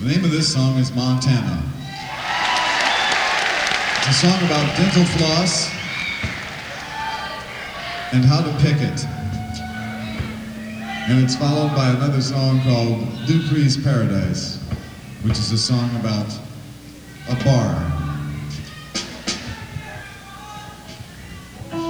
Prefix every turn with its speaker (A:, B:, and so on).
A: The name of this song is Montana. It's a song about dental floss and how to pick it. And it's followed by another song called Dupree's Paradise, which is a song about a bar.